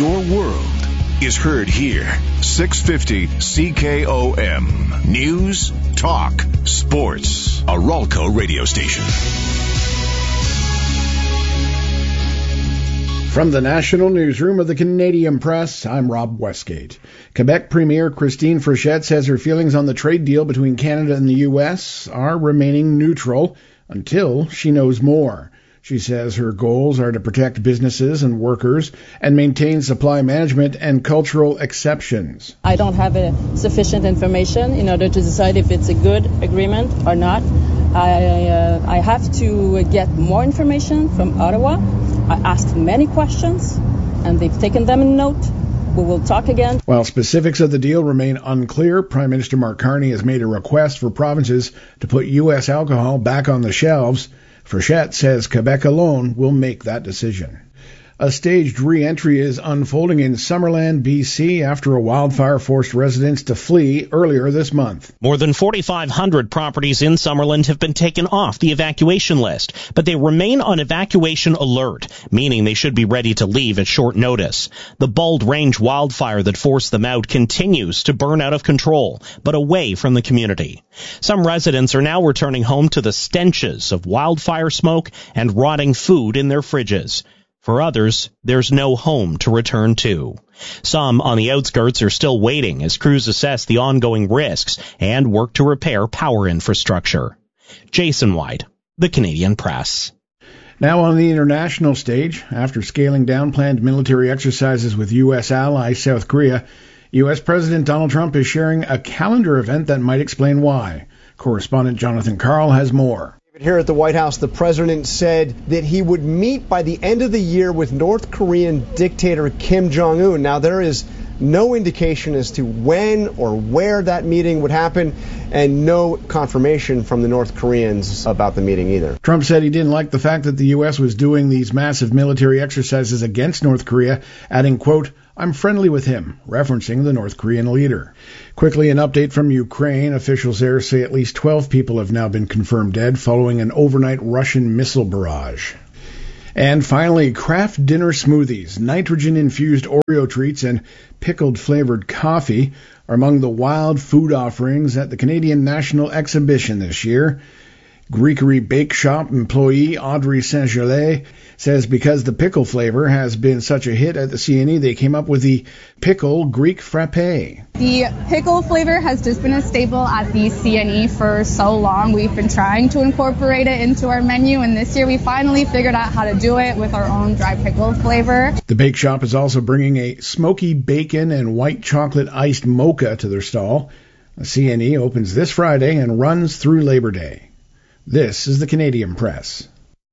Your world is heard here. 650 CKOM. News, talk, sports. A Ralco radio station. From the National Newsroom of the Canadian Press, I'm Rob Westgate. Quebec Premier Christine Frechette says her feelings on the trade deal between Canada and the U.S. are remaining neutral until she knows more. She says her goals are to protect businesses and workers and maintain supply management and cultural exceptions. I don't have sufficient information in order to decide if it's a good agreement or not. I have to get more information from Ottawa. I asked many questions, and they've taken them in note. We will talk again. While specifics of the deal remain unclear, Prime Minister Mark Carney has made a request for provinces to put U.S. alcohol back on the shelves. Frechette says Quebec alone will make that decision. A staged re-entry is unfolding in Summerland, BC, after a wildfire forced residents to flee earlier this month. More than 4,500 properties in Summerland have been taken off the evacuation list, but they remain on evacuation alert, meaning they should be ready to leave at short notice. The Bald Range wildfire that forced them out continues to burn out of control, but away from the community. Some residents are now returning home to the stenches of wildfire smoke and rotting food in their fridges. For others, there's no home to return to. Some on the outskirts are still waiting as crews assess the ongoing risks and work to repair power infrastructure. Jason White, The Canadian Press. Now on the international stage, after scaling down planned military exercises with U.S. ally South Korea, U.S. President Donald Trump is sharing a calendar event that might explain why. Correspondent Jonathan Karl has more. Here at the White House, the president said that he would meet by the end of the year with North Korean dictator Kim Jong-un. Now, there is no indication as to when or where that meeting would happen, and no confirmation from the North Koreans about the meeting either. Trump said he didn't like the fact that the U.S. was doing these massive military exercises against North Korea, adding, quote, "I'm friendly with him," referencing the North Korean leader. Quickly, an update from Ukraine. Officials there say at least 12 people have now been confirmed dead following an overnight Russian missile barrage. And finally, Kraft Dinner Smoothies, nitrogen-infused Oreo treats, and pickled-flavored coffee are among the wild food offerings at the Canadian National Exhibition this year. Greekery Bake Shop employee Audrey Saint-Gelais says because the pickle flavor has been such a hit at the CNE, they came up with the Pickle Greek Frappé. The pickle flavor has just been a staple at the CNE for so long. We've been trying to incorporate it into our menu, and this year we finally figured out how to do it with our own dry pickle flavor. The Bake Shop is also bringing a smoky bacon and white chocolate iced mocha to their stall. The CNE opens this Friday and runs through Labor Day. This is the Canadian Press.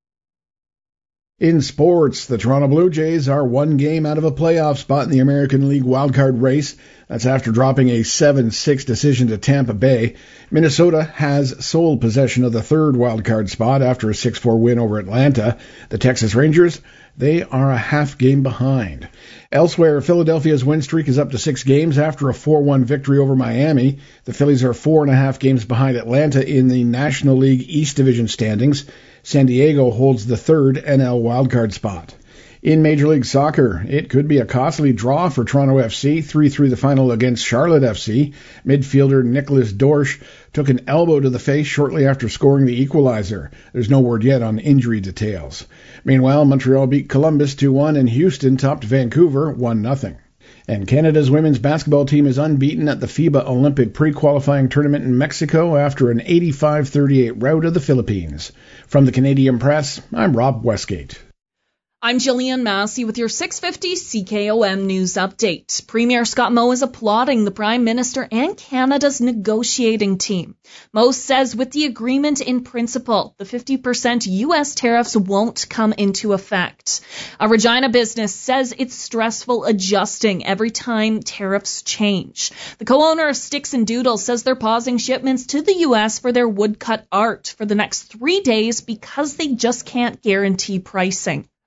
In sports, the Toronto Blue Jays are one game out of a playoff spot in the American League wildcard race. That's after dropping a 7-6 decision to Tampa Bay. Minnesota has sole possession of the third wildcard spot after a 6-4 win over Atlanta. The Texas Rangers, they are a half game behind. Elsewhere, Philadelphia's win streak is up to 6 games after a 4-1 victory over Miami. The Phillies are 4.5 games behind Atlanta in the National League East Division standings. San Diego holds the third NL wildcard spot. In Major League Soccer, it could be a costly draw for Toronto FC, 3-3 the final against Charlotte FC. Midfielder Nicholas Dorsch took an elbow to the face shortly after scoring the equalizer. There's no word yet on injury details. Meanwhile, Montreal beat Columbus 2-1 and Houston topped Vancouver 1-0. And Canada's women's basketball team is unbeaten at the FIBA Olympic pre-qualifying tournament in Mexico after an 85-38 rout of the Philippines. From the Canadian Press, I'm Rob Westgate. I'm Jillian Massey with your 650 CKOM News Update. Premier Scott Moe is applauding the Prime Minister and Canada's negotiating team. Moe says with the agreement in principle, the 50% U.S. tariffs won't come into effect. A Regina business says it's stressful adjusting every time tariffs change. The co-owner of Sticks and Doodles says they're pausing shipments to the U.S. for their woodcut art for the next 3 days because they just can't guarantee pricing.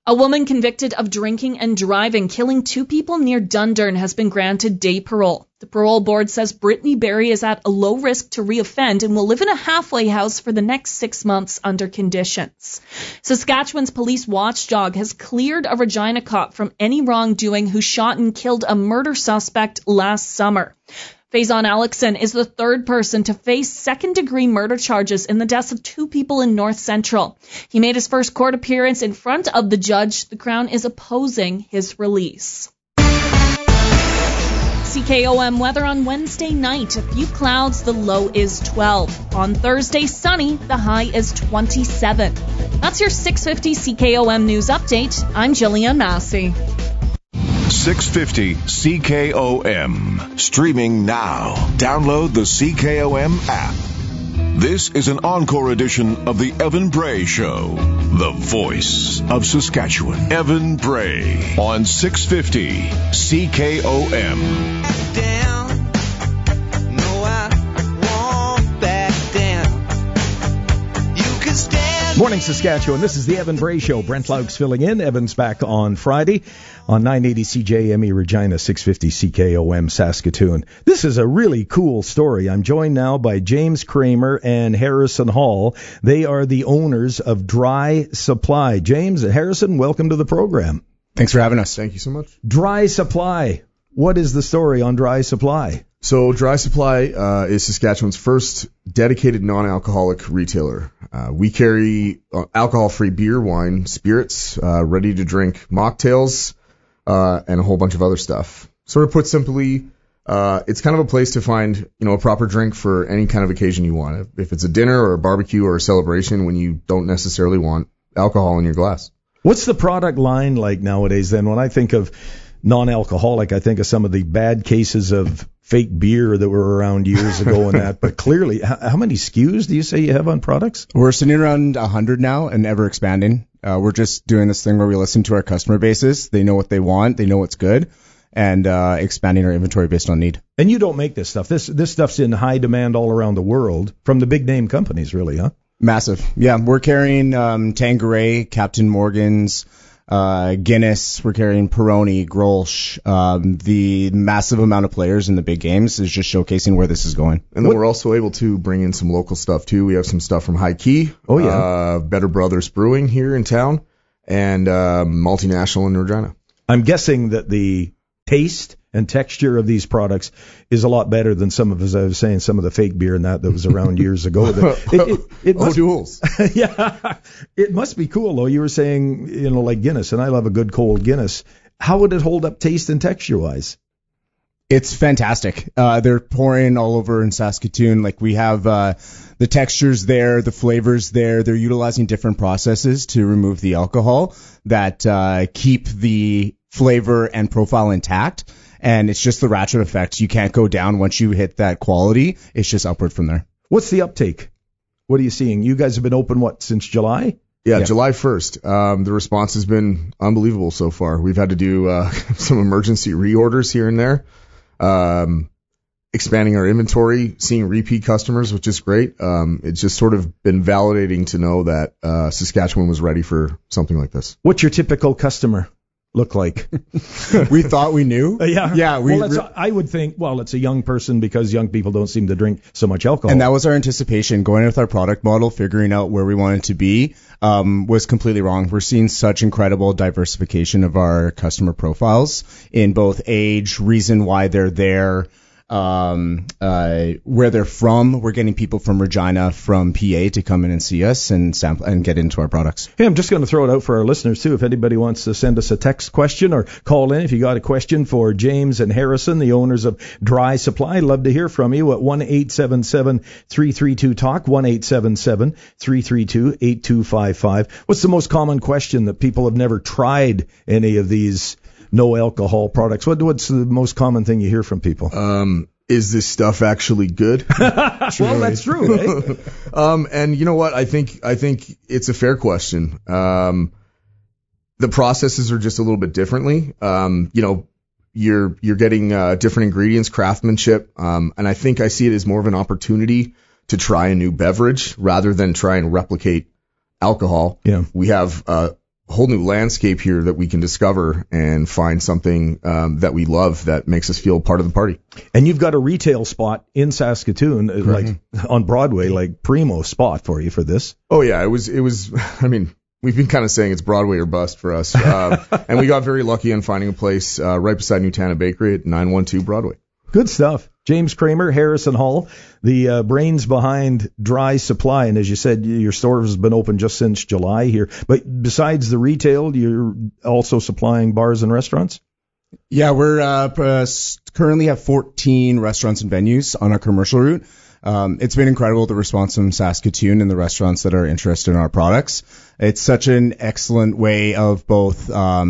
A woman convicted of drinking and driving, killing 2 people near Dundurn, has been granted day parole. The parole board says Brittany Berry is at a low risk to reoffend and will live in a halfway house for the next 6 months under conditions. Saskatchewan's police watchdog has cleared a Regina cop from any wrongdoing who shot and killed a murder suspect last summer. Faison Alexson is the 3rd person to face second-degree murder charges in the deaths of 2 people in North Central. He made his first court appearance in front of the judge. The Crown is opposing his release. CKOM weather on Wednesday night. A few clouds, the low is 12. On Thursday, sunny, the high is 27. That's your 650 CKOM news update. I'm Jillian Massey. 650 CKOM. Streaming now. Download the CKOM app. This is an encore edition of the Evan Bray Show. The voice of Saskatchewan. Evan Bray on 650 CKOM. Morning, Saskatchewan. This is the Evan Bray Show. Brent Laux filling in. Evan's back on Friday on 980 CJME Regina, 650 CKOM Saskatoon. This is a really cool story. I'm joined now by James Kramer and Harrison Hall. They are the owners of Dry Supply. James and Harrison, welcome to the program. Thanks for having us. Thank you so much. Dry Supply. What is the story on Dry Supply? So Dry Supply is Saskatchewan's first dedicated non-alcoholic retailer. We carry alcohol-free beer, wine, spirits, ready-to-drink mocktails, and a whole bunch of other stuff. Sort of put simply, it's kind of a place to find, a proper drink for any kind of occasion you want. If it's a dinner or a barbecue or a celebration when you don't necessarily want alcohol in your glass. What's the product line like nowadays then? When I think of non-alcoholic, I think of some of the bad cases of fake beer that were around years ago and that. But clearly, how many SKUs do you say you have on products? We're sitting around 100 now and ever expanding. We're just doing this thing where we listen to our customer bases. They know what they want. They know what's good. And expanding our inventory based on need. And you don't make this stuff. This stuff's in high demand all around the world from the big name companies, really, huh? Massive. Yeah, we're carrying Tanqueray, Captain Morgan's, Guinness, we're carrying Peroni, Grolsch. The massive amount of players in the big games is just showcasing where this is going. And then we're also able to bring in some local stuff too. We have some stuff from High Key. Oh yeah. Better Brothers Brewing here in town, and Multinational in Regina. I'm guessing that the taste and texture of these products is a lot better than some of, as I was saying, some of the fake beer and that was around years ago. O'Doul's. Yeah, it must be cool though. You were saying, like Guinness, and I love a good cold Guinness. How would it hold up taste and texture wise? It's fantastic. They're pouring all over in Saskatoon. Like we have the textures there, the flavors there. They're utilizing different processes to remove the alcohol that keep the flavor and profile intact. And it's just the ratchet effect. You can't go down once you hit that quality. It's just upward from there. What's the uptake? What are you seeing? You guys have been open, since July? Yeah, July 1st. The response has been unbelievable so far. We've had to do some emergency reorders here and there, expanding our inventory, seeing repeat customers, which is great. It's just sort of been validating to know that Saskatchewan was ready for something like this. What's your typical customer look like? We thought we knew. Yeah. I would think, it's a young person because young people don't seem to drink so much alcohol. And that was our anticipation. Going with our product model, figuring out where we wanted to be, was completely wrong. We're seeing such incredible diversification of our customer profiles in both age, reason why they're there, where they're from. We're getting people from Regina, from PA to come in and see us and sample and get into our products. Hey, I'm just going to throw it out for our listeners too. If anybody wants to send us a text question or call in, if you got a question for James and Harrison, the owners of Dry Supply, love to hear from you at 1-877-332-TALK, 1-877-332-8255. What's the most common question that people have never tried any of these no alcohol products? What's the most common thing you hear from people? Is this stuff actually good? Well, that's true, eh? And you know what? I think it's a fair question. The processes are just a little bit differently. You're getting different ingredients, craftsmanship, and I think I see it as more of an opportunity to try a new beverage rather than try and replicate alcohol. Yeah. We have a whole new landscape here that we can discover and find something that we love that makes us feel part of the party. And you've got a retail spot in Saskatoon, like on Broadway, like primo spot for you for this. Oh yeah, it was. I mean, we've been kind of saying it's Broadway or bust for us, and we got very lucky on finding a place right beside Nutana Bakery at 912 Broadway. Good stuff. James Kramer, Harrison Hall, the brains behind Dry Supply. And as you said, your store has been open just since July here. But besides the retail, you're also supplying bars and restaurants? Yeah, we're currently have 14 restaurants and venues on our commercial route. It's been incredible, the response from Saskatoon and the restaurants that are interested in our products. It's such an excellent way of both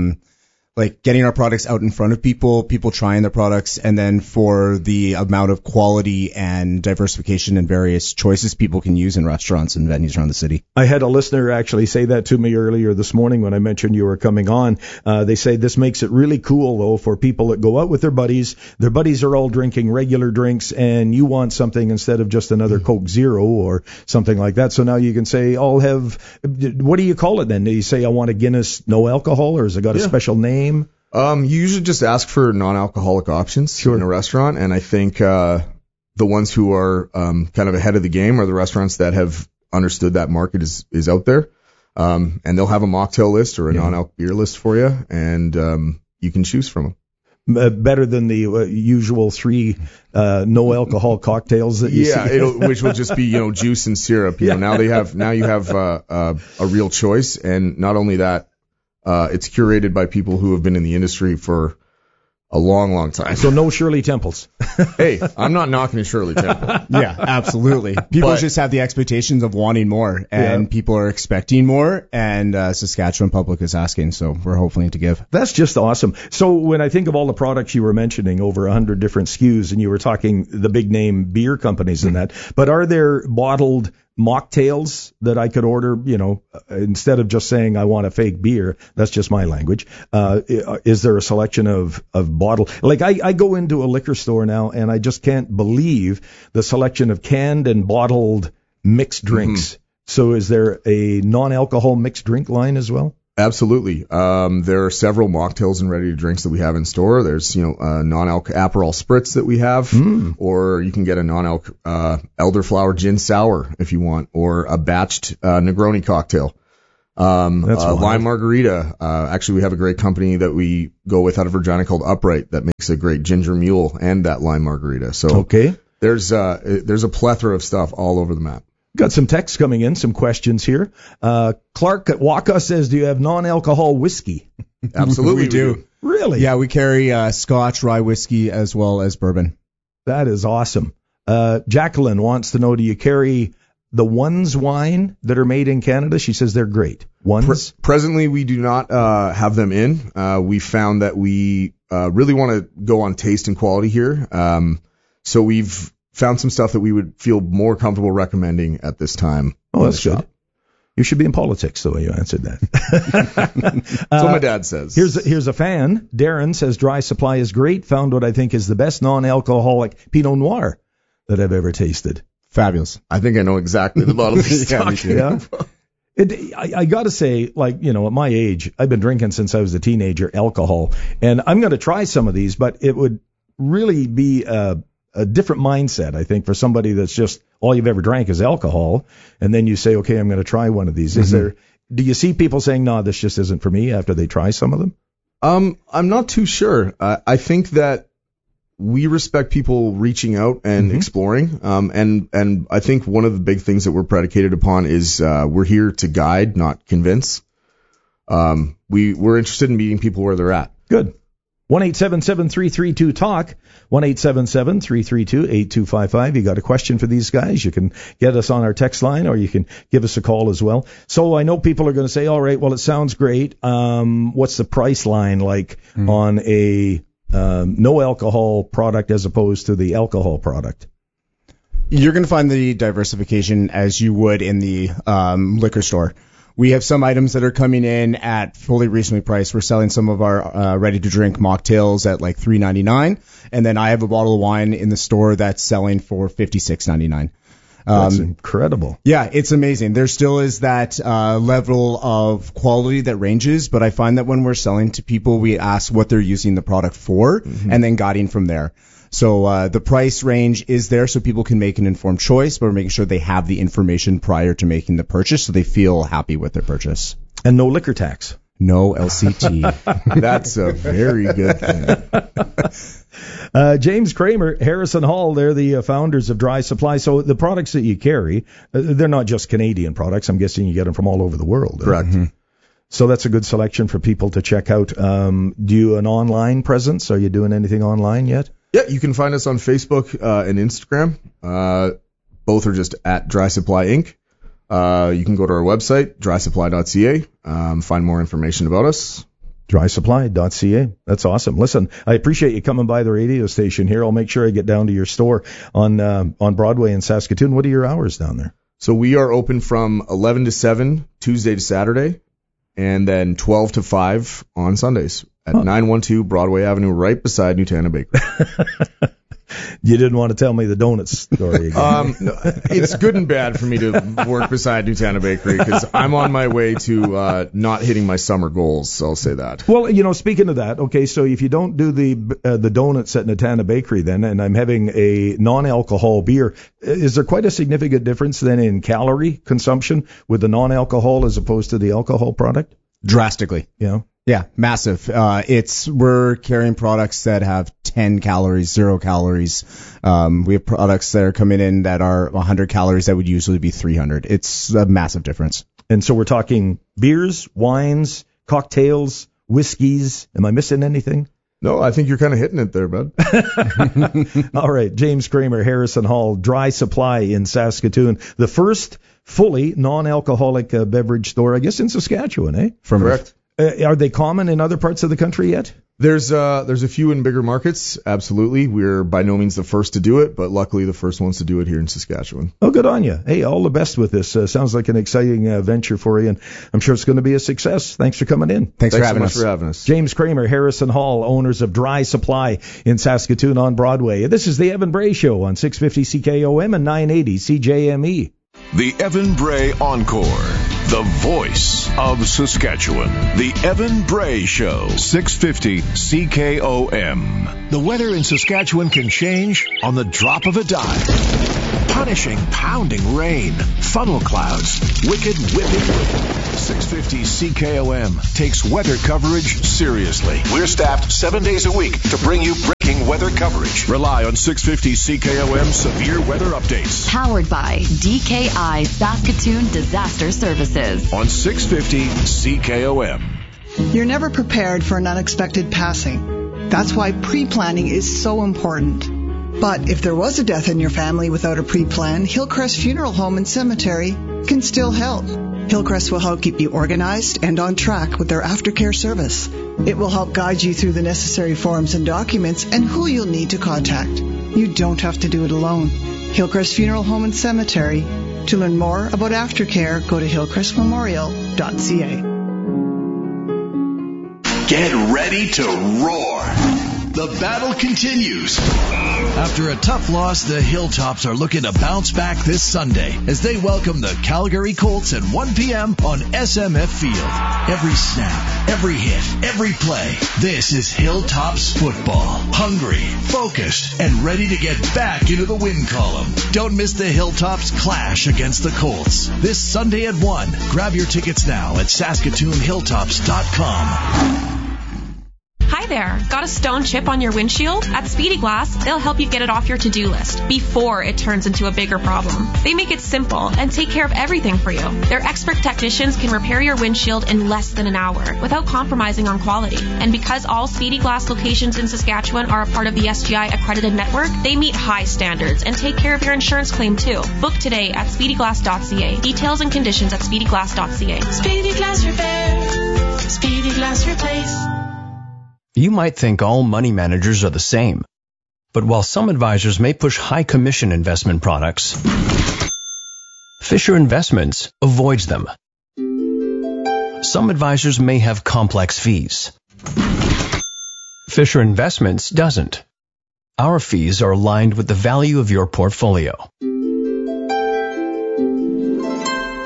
like getting our products out in front of people trying their products, and then for the amount of quality and diversification and various choices people can use in restaurants and venues around the city. I had a listener actually say that to me earlier this morning when I mentioned you were coming on. They say this makes it really cool, though, for people that go out with their buddies. Their buddies are all drinking regular drinks, and you want something instead of just another Coke Zero or something like that. So now you can say, I'll have, what do you call it then? Do you say, I want a Guinness no alcohol, or has it got a special name? You usually just ask for non-alcoholic options in a restaurant, and I think the ones who are kind of ahead of the game are the restaurants that have understood that market is out there, and they'll have a mocktail list or a non-alc beer list for you, and you can choose from them. Better than the usual 3 no alcohol cocktails that you see. Which will just be juice and syrup. Now you have a real choice, and not only that. It's curated by people who have been in the industry for a long, long time. So no Shirley Temples. Hey, I'm not knocking a Shirley Temple. Yeah, absolutely. People just have the expectations of wanting more, and people are expecting more, and Saskatchewan public is asking, so we're hoping to give. That's just awesome. So when I think of all the products you were mentioning, over 100 different SKUs, and you were talking the big name beer companies and that, but are there bottled mocktails that I could order, instead of just saying I want a fake beer? That's just my language. Is there a selection of bottle? Like I go into a liquor store now and I just can't believe the selection of canned and bottled mixed drinks. So is there a non-alcohol mixed drink line as well? Absolutely. There are several mocktails and ready to drinks that we have in store. There's, non-alc Aperol Spritz that we have, or you can get a non-alc elderflower gin sour if you want, or a batched Negroni cocktail. Lime margarita. Actually, we have a great company that we go with out of Regina called Upright that makes a great ginger mule and that lime margarita. So there's a plethora of stuff all over the map. Got some texts coming in, some questions here. Clark at Waka says, do you have non-alcohol whiskey? Absolutely, we do. Really? Yeah, we carry Scotch, rye whiskey, as well as bourbon. That is awesome. Jacqueline wants to know, do you carry the Ones wine that are made in Canada? She says they're great. Ones? Presently, we do not have them in. We found that we really want to go on taste and quality here. So we've found some stuff that we would feel more comfortable recommending at this time. Oh, that's good. You should be in politics the way you answered that. That's what my dad says. Here's a fan. Darren says Dry Supply is great. Found what I think is the best non-alcoholic Pinot Noir that I've ever tasted. Fabulous. I think I know exactly the bottle he's talking about. I got to say, at my age, I've been drinking since I was a teenager, alcohol. And I'm going to try some of these, but it would really be a different mindset, I think, for somebody that's just all you've ever drank is alcohol, and then you say, okay, I'm going to try one of these. Do you see people saying, no, this just isn't for me after they try some of them? I'm not too sure. I think that we respect people reaching out and exploring, and I think one of the big things that we're predicated upon is we're here to guide, not convince. We're interested in meeting people where they're at. Good. 1-877-332-TALK, 1-877-332-8255. You got a question for these guys, you can get us on our text line, or you can give us a call as well. So I know people are going to say, all right, well, it sounds great. What's the price line like on a no alcohol product as opposed to the alcohol product? You're going to find the diversification as you would in the liquor store. We have some items that are coming in at fully reasonably priced. We're selling some of our ready-to-drink mocktails at like $3.99, and then I have a bottle of wine in the store that's selling for $56.99. That's incredible. Yeah, it's amazing. There still is that level of quality that ranges, but I find that when we're selling to people, we ask what they're using the product for, and then guiding from there. So the price range is there so people can make an informed choice, but we're making sure they have the information prior to making the purchase so they feel happy with their purchase. And no liquor tax. No LCT. That's a very good thing. James Kramer, Harrison Hall, they're the founders of Dry Supply. So the products that you carry, they're not just Canadian products. I'm guessing you get them from all over the world. Correct. So that's a good selection for people to check out. Do you an online presence? Are you doing anything online yet? Yeah, you can find us on Facebook and Instagram. Both are just at Dry Supply Inc. You can go to our website, drysupply.ca, find more information about us. Drysupply.ca. That's awesome. Listen, I appreciate you coming by the radio station here. I'll make sure I get down to your store on Broadway in Saskatoon. What are your hours down there? So we are open from 11 to 7, Tuesday to Saturday, and then 12 to 5 on Sundays at 912 Broadway Avenue, right beside Nutana Bakery. You didn't want to tell me the donut story again. It's good and bad for me to work beside Nutana Bakery because I'm on my way to not hitting my summer goals, so I'll say that. Well, speaking of that, okay, so if you don't do the donuts at Nutana Bakery then, and I'm having a non-alcohol beer, is there quite a significant difference then in calorie consumption with the non-alcohol as opposed to the alcohol product? Drastically. Yeah, massive. We're carrying products that have 10 calories, 0 calories. We have products that are coming in that are 100 calories that would usually be 300. It's a massive difference. And so we're talking beers, wines, cocktails, whiskeys. Am I missing anything? No, I think you're kind of hitting it there, bud. All right. James Kramer, Harrison Hall, Dry Supply in Saskatoon. The first fully non-alcoholic beverage store, I guess, in Saskatchewan, eh? Correct. Are they common in other parts of the country yet? There's a few in bigger markets, absolutely. We're by no means the first to do it, but luckily the first ones to do it here in Saskatchewan. Oh, good on you. Hey, all the best with this. Sounds like an exciting venture for you, and I'm sure it's going to be a success. Thanks for coming in. Thanks so much for having us. James Kramer, Harrison Hall, owners of Dry Supply in Saskatoon on Broadway. This is the Evan Bray Show on 650 CKOM and 980 CJME. The Evan Bray Encore, the voice of Saskatchewan. The Evan Bray Show, 650 CKOM. The weather in Saskatchewan can change on the drop of a dime. Punishing, pounding rain, funnel clouds, wicked whipping. 650 CKOM takes weather coverage seriously. We're staffed 7 days a week to bring you breaking weather coverage. Rely on 650 CKOM severe weather updates. Powered by DKI Saskatoon Disaster Services. On 650 CKOM. You're never prepared for an unexpected passing. That's why pre-planning is so important. But if there was a death in your family without a pre-plan, Hillcrest Funeral Home and Cemetery can still help. Hillcrest will help keep you organized and on track with their aftercare service. It will help guide you through the necessary forms and documents and who you'll need to contact. You don't have to do it alone. Hillcrest Funeral Home and Cemetery. To learn more about aftercare, go to hillcrestmemorial.ca. Get ready to roar. The battle continues. After a tough loss, the Hilltops are looking to bounce back this Sunday as they welcome the Calgary Colts at 1 p.m. on SMF Field. Every snap, every hit, every play. This is Hilltops football. Hungry, focused, and ready to get back into the win column. Don't miss the Hilltops clash against the Colts this Sunday at 1. Grab your tickets now at SaskatoonHilltops.com. Hi there. Got a stone chip on your windshield? At Speedy Glass, they'll help you get it off your to-do list before it turns into a bigger problem. They make it simple and take care of everything for you. Their expert technicians can repair your windshield in less than an hour without compromising on quality. And because all Speedy Glass locations in Saskatchewan are a part of the SGI accredited network, they meet high standards and take care of your insurance claim too. Book today at speedyglass.ca. Details and conditions at speedyglass.ca. Speedy Glass Repair. Speedy Glass Replace. You might think all money managers are the same. But while some advisors may push high commission investment products, Fisher Investments avoids them. Some advisors may have complex fees. Fisher Investments doesn't. Our fees are aligned with the value of your portfolio.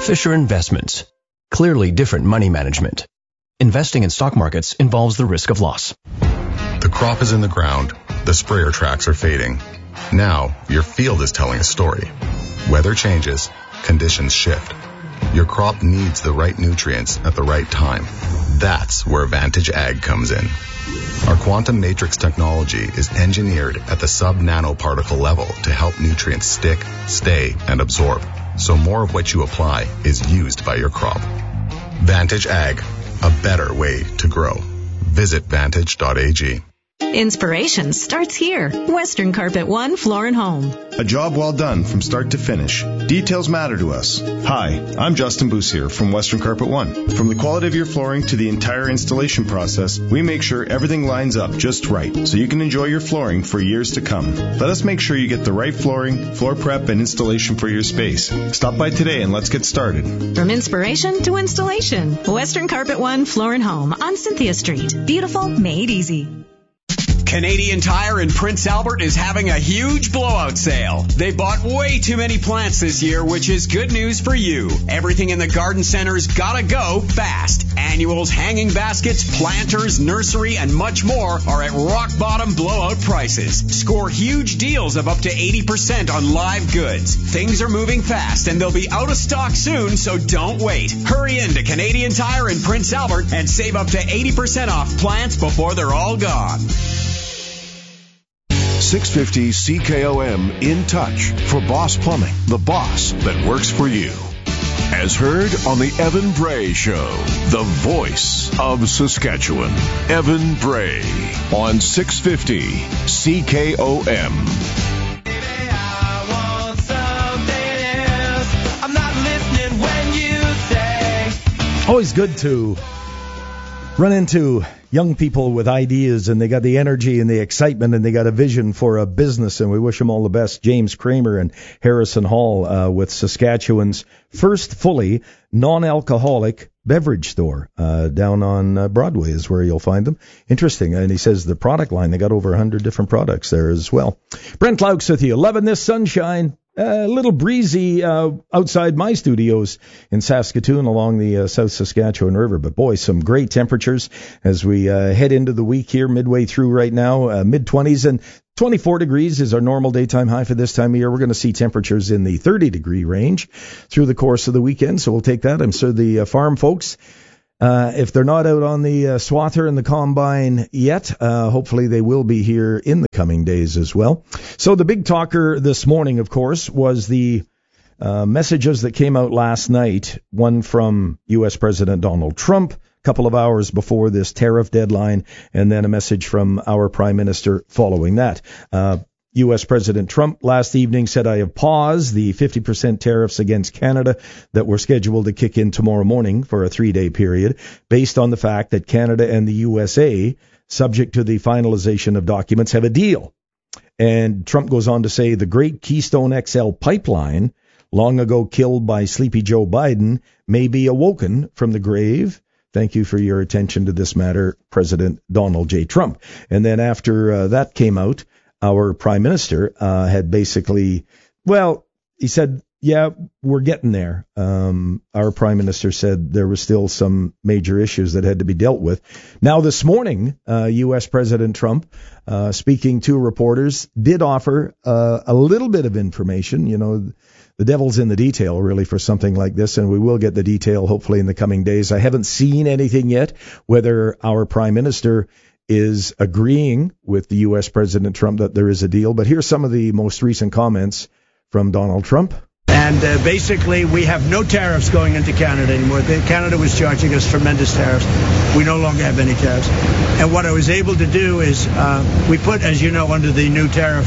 Fisher Investments. Clearly different money management. Investing in stock markets involves the risk of loss. The crop is in the ground. The sprayer tracks are fading. Now, your field is telling a story. Weather changes. Conditions shift. Your crop needs the right nutrients at the right time. That's where Vantage Ag comes in. Our quantum matrix technology is engineered at the sub-nanoparticle level to help nutrients stick, stay, and absorb, so more of what you apply is used by your crop. Vantage Ag, a better way to grow. Visit vantage.ag. Inspiration starts here. Western Carpet One Floor and Home. A job well done from start to finish. Details matter to us. Hi, I'm Justin Boussier from Western Carpet One. From the quality of your flooring to the entire installation process, we make sure everything lines up just right so you can enjoy your flooring for years to come. Let us make sure you get the right flooring, floor prep, and installation for your space. Stop by today and let's get started. From inspiration to installation. Western Carpet One Floor and Home on Cynthia Street. Beautiful, made easy. Canadian Tire in Prince Albert is having a huge blowout sale. They bought way too many plants this year, which is good news for you. Everything in the garden center's gotta go fast. Annuals, hanging baskets, planters, nursery, and much more are at rock bottom blowout prices. Score huge deals of up to 80% on live goods. Things are moving fast and they'll be out of stock soon, so don't wait. Hurry into Canadian Tire in Prince Albert and save up to 80% off plants before they're all gone. 650 CKOM In Touch for Boss Plumbing, the boss that works for you. As heard on the Evan Bray Show, the voice of Saskatchewan. Evan Bray on 650 CKOM. Always good to run into young people with ideas, and they got the energy and the excitement, and they got a vision for a business, and we wish them all the best. James Kramer and Harrison Hall with Saskatchewan's first fully non-alcoholic beverage store down on Broadway is where you'll find them. Interesting. And he says the product line, they got over 100 different products there as well. Brent Laux with you. Loving this sunshine. A little breezy outside my studios in Saskatoon along the South Saskatchewan River. But boy, some great temperatures as we head into the week here, midway through right now, mid-20s. And 24 degrees is our normal daytime high for this time of year. We're going to see temperatures in the 30-degree range through the course of the weekend. So we'll take that. I'm sure the farm folks, if they're not out on the swather and the combine yet, hopefully they will be here in the coming days as well. So the big talker this morning, of course, was the messages that came out last night, one from U.S. President Donald Trump a couple of hours before this tariff deadline, and then a message from our Prime Minister following that. U.S. President Trump last evening said, I have paused the 50% tariffs against Canada that were scheduled to kick in tomorrow morning for a 3-day period, based on the fact that Canada and the USA, subject to the finalization of documents, have a deal. And Trump goes on to say the great Keystone XL pipeline, long ago killed by Sleepy Joe Biden, may be awoken from the grave. Thank you for your attention to this matter, President Donald J. Trump. And then after that came out, our Prime Minister had basically, well, he said, yeah, we're getting there. Our Prime Minister said there were still some major issues that had to be dealt with. Now, this morning, U.S. President Trump, speaking to reporters, did offer a little bit of information. You know, the devil's in the detail, really, for something like this, and we will get the detail, hopefully, in the coming days. I haven't seen anything yet, whether our Prime Minister is agreeing with the U.S. President Trump that there is a deal. But here's some of the most recent comments from Donald Trump. And basically, we have no tariffs going into Canada anymore. Canada was charging us tremendous tariffs. We no longer have any tariffs. And what I was able to do is we put, as you know, under the new tariff,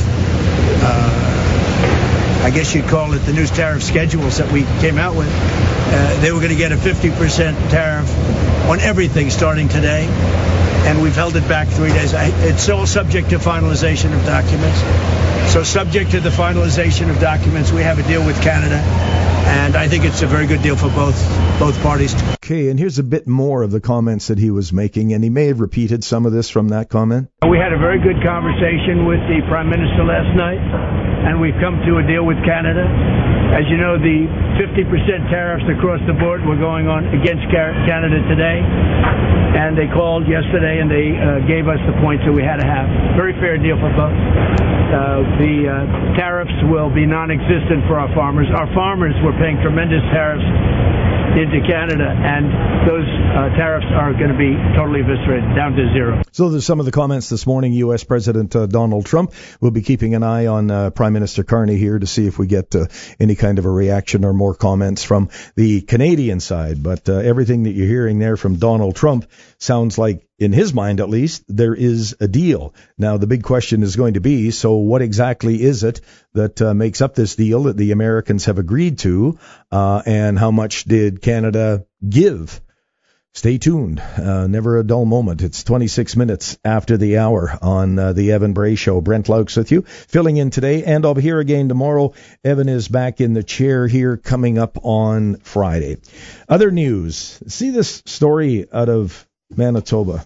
I guess you'd call it the new tariff schedules that we came out with, they were going to get a 50% tariff on everything starting today. And we've held it back 3 days. It's all subject to finalization of documents. So subject to the finalization of documents, we have a deal with Canada. And I think it's a very good deal for both parties. Okay, and here's a bit more of the comments that he was making, and he may have repeated some of this from that comment. We had a very good conversation with the Prime Minister last night, and we've come to a deal with Canada. As you know, the 50% tariffs across the board were going on against Canada today. And they called yesterday and they gave us the points that we had to have. Very fair deal for both. The tariffs will be non-existent for our farmers. Our farmers were paying tremendous tariffs into Canada, and those tariffs are going to be totally eviscerated, down to zero. So there's some of the comments this morning. U.S. President Donald Trump will be keeping an eye on Prime Minister Carney here to see if we get any kind of a reaction or more comments from the Canadian side. But everything that you're hearing there from Donald Trump sounds like, in his mind at least, there is a deal. Now, the big question is going to be, so what exactly is it that makes up this deal that the Americans have agreed to, and how much did Canada give? Stay tuned. Never a dull moment. It's 26 minutes after the hour on the Evan Bray Show. Brent Laux with you, filling in today, and I'll be here again tomorrow. Evan is back in the chair here coming up on Friday. Other news. See this story out of Manitoba.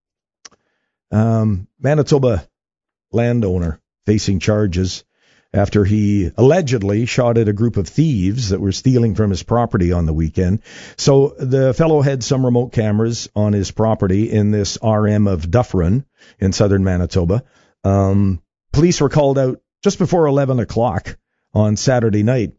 Manitoba landowner facing charges after he allegedly shot at a group of thieves that were stealing from his property on the weekend. So the fellow had some remote cameras on his property in this RM of Dufferin in southern Manitoba. Police were called out just before 11 o'clock on Saturday night.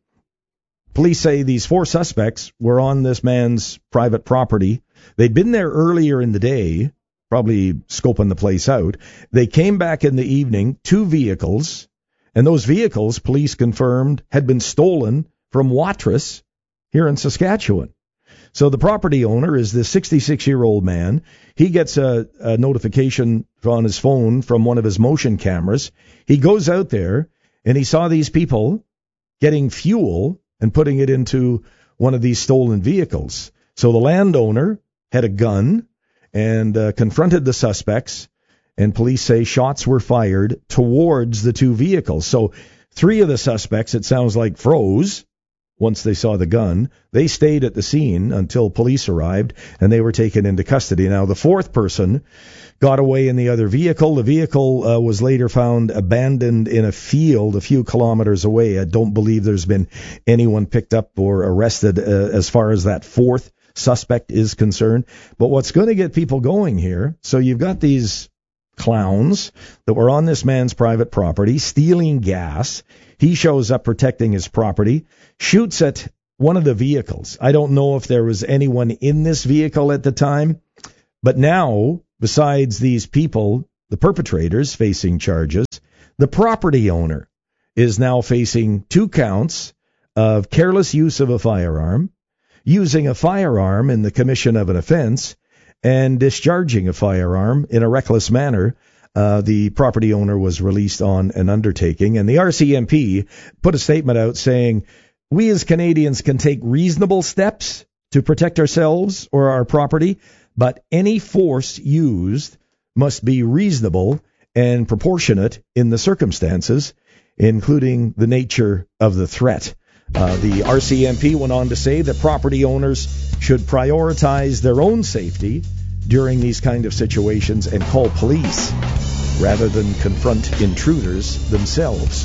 Police say these 4 suspects were on this man's private property. They'd been there earlier in the day, probably scoping the place out. They came back in the evening, 2 vehicles, and those vehicles, police confirmed, had been stolen from Watrous here in Saskatchewan. So the property owner is this 66-year-old man. He gets a notification on his phone from one of his motion cameras. He goes out there, and he saw these people getting fuel and putting it into one of these stolen vehicles. So the landowner had a gun and confronted the suspects, and police say shots were fired towards the 2 vehicles. So 3 of the suspects, it sounds like, froze once they saw the gun. They stayed at the scene until police arrived, and they were taken into custody. Now, the 4th person got away in the other vehicle. The vehicle was later found abandoned in a field a few kilometers away. I don't believe there's been anyone picked up or arrested as far as that 4th suspect is concerned. But what's going to get people going here, so you've got these clowns that were on this man's private property stealing gas. He shows up protecting his property, shoots at one of the vehicles. I don't know if there was anyone in this vehicle at the time, but now, besides these people, the perpetrators facing charges, the property owner is now facing 2 counts of careless use of a firearm, using a firearm in the commission of an offense, and discharging a firearm in a reckless manner. The property owner was released on an undertaking, and the RCMP put a statement out saying, we as Canadians can take reasonable steps to protect ourselves or our property, but any force used must be reasonable and proportionate in the circumstances, including the nature of the threat. The RCMP went on to say that property owners should prioritize their own safety during these kind of situations and call police rather than confront intruders themselves.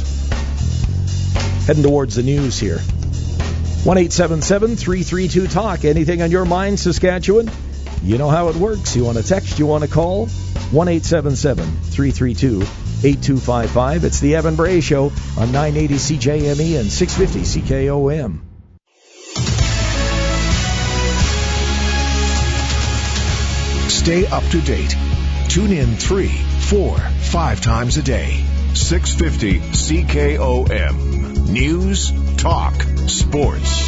Heading towards the news here. 1-877-332-TALK. Anything on your mind, Saskatchewan? You know how it works. You want to text, you want to call? 1-877-332-8255. It's the Evan Bray Show on 980 CJME and 650 CKOM. Stay up to date. Tune in 3, 4, 5 times a day. 650 CKOM. News, talk, sports.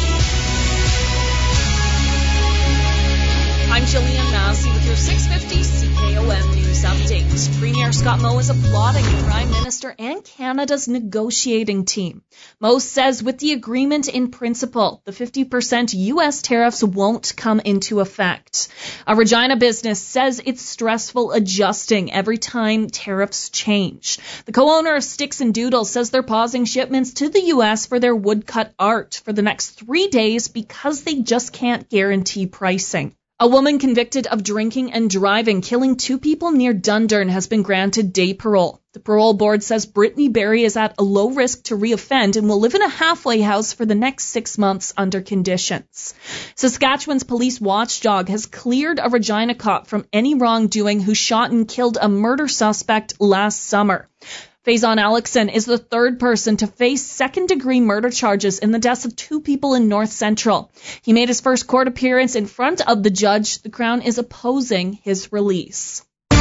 I'm Jillian Massey with your 650 CKOM News Update. Premier Scott Moe is applauding the Prime Minister and Canada's negotiating team. Moe says with the agreement in principle, the 50% U.S. tariffs won't come into effect. A Regina business says it's stressful adjusting every time tariffs change. The co-owner of Sticks and Doodles says they're pausing shipments to the U.S. for their woodcut art for the next 3 days because they just can't guarantee pricing. A woman convicted of drinking and driving, killing 2 people near Dundurn, has been granted day parole. The parole board says Brittany Berry is at a low risk to reoffend and will live in a halfway house for the next 6 months under conditions. Saskatchewan's police watchdog has cleared a Regina cop from any wrongdoing who shot and killed a murder suspect last summer. Faison Alexson is the 3rd person to face second-degree murder charges in the deaths of 2 people in North Central. He made his first court appearance in front of the judge. The Crown is opposing his release.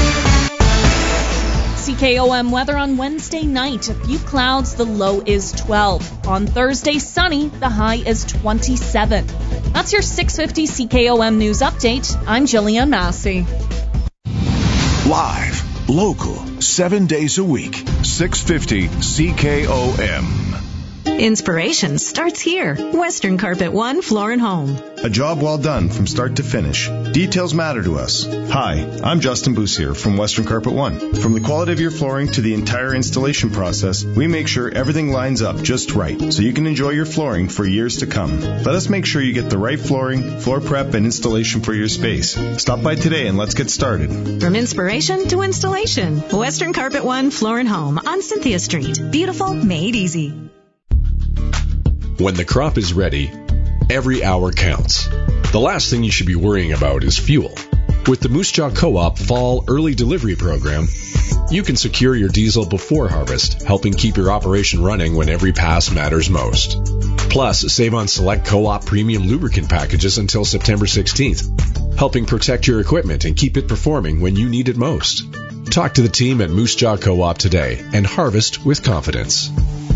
CKOM weather on Wednesday night. A few clouds, the low is 12. On Thursday, sunny, the high is 27. That's your 650 CKOM news update. I'm Jillian Massey. Live, local, 7 days a week. 650 CKOM. Inspiration starts here. Western Carpet One Floor and Home. A job well done from start to finish. Details matter to us. Hi, I'm Justin Boussier from Western Carpet One. From the quality of your flooring to the entire installation process, we make sure everything lines up just right so you can enjoy your flooring for years to come. Let us make sure you get the right flooring, floor prep, and installation for your space. Stop by today and let's get started. From inspiration to installation. Western Carpet One Floor and Home on Cynthia Street. Beautiful, made easy. When the crop is ready, every hour counts. The last thing you should be worrying about is fuel. With the Moose Jaw Co-op Fall Early Delivery Program, you can secure your diesel before harvest, helping keep your operation running when every pass matters most. Plus, save on select Co-op premium lubricant packages until September 16th, helping protect your equipment and keep it performing when you need it most. Talk to the team at Moose Jaw Co-op today and harvest with confidence.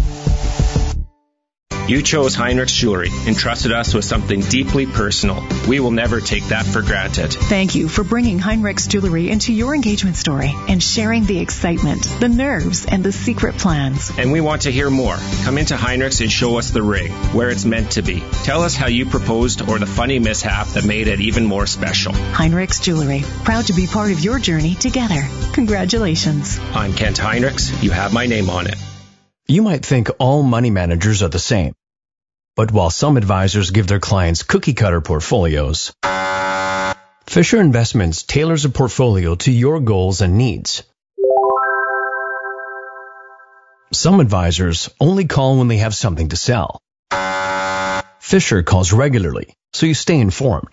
You chose Heinrichs Jewelry and trusted us with something deeply personal. We will never take that for granted. Thank you for bringing Heinrichs Jewelry into your engagement story and sharing the excitement, the nerves, and the secret plans. And we want to hear more. Come into Heinrichs and show us the ring, where it's meant to be. Tell us how you proposed or the funny mishap that made it even more special. Heinrichs Jewelry, proud to be part of your journey together. Congratulations. I'm Kent Heinrichs. You have my name on it. You might think all money managers are the same. But while some advisors give their clients cookie-cutter portfolios, Fisher Investments tailors a portfolio to your goals and needs. Some advisors only call when they have something to sell. Fisher calls regularly, so you stay informed.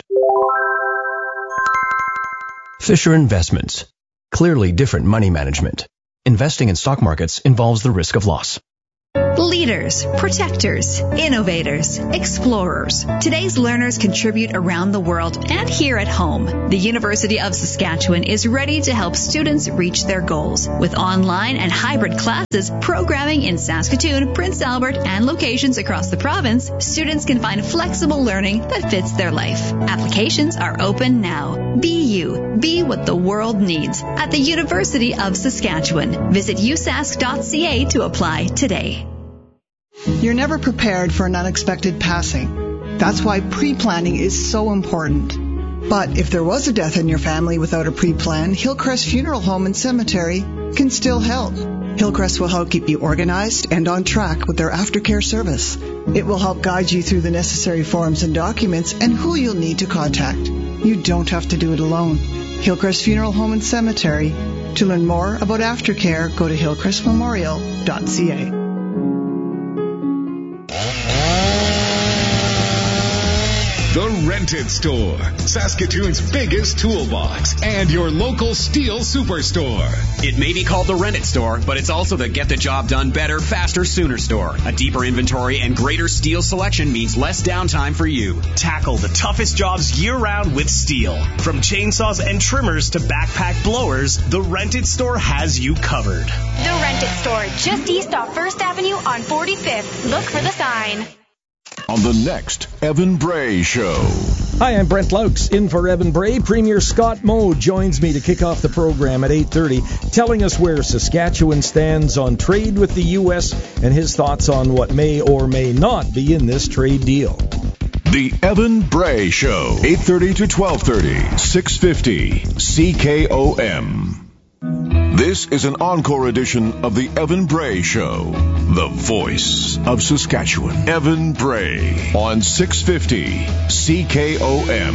Fisher Investments. Clearly different money management. Investing in stock markets involves the risk of loss. Leaders, protectors, innovators, explorers. Today's learners contribute around the world and here at home. The University of Saskatchewan is ready to help students reach their goals. With online and hybrid classes, programming in Saskatoon, Prince Albert, and locations across the province, students can find flexible learning that fits their life. Applications are open now. Be you. Be what the world needs at the University of Saskatchewan. Visit usask.ca to apply today. You're never prepared for an unexpected passing. That's why pre-planning is so important. But if there was a death in your family without a pre-plan, Hillcrest Funeral Home and Cemetery can still help. Hillcrest will help keep you organized and on track with their aftercare service. It will help guide you through the necessary forms and documents and who you'll need to contact. You don't have to do it alone. Hillcrest Funeral Home and Cemetery. To learn more about aftercare, go to hillcrestmemorial.ca. The Rented Store, Saskatoon's biggest toolbox and your local steel superstore. It may be called the Rented Store, but it's also the Get the Job Done Better, Faster, Sooner store. A deeper inventory and greater steel selection means less downtime for you. Tackle the toughest jobs year-round with steel. From chainsaws and trimmers to backpack blowers, the Rented Store has you covered. The Rented Store, just east off 1st Avenue on 45th. Look for the sign. On the next Evan Bray Show. Hi, I'm Brent Laux, in for Evan Bray. Premier Scott Moe joins me to kick off the program at 8:30, telling us where Saskatchewan stands on trade with the U.S. and his thoughts on what may or may not be in this trade deal. The Evan Bray Show, 8:30 to 12:30, 650 CKOM. This is an encore edition of the Evan Bray Show, the voice of Saskatchewan. Evan Bray on 650 CKOM.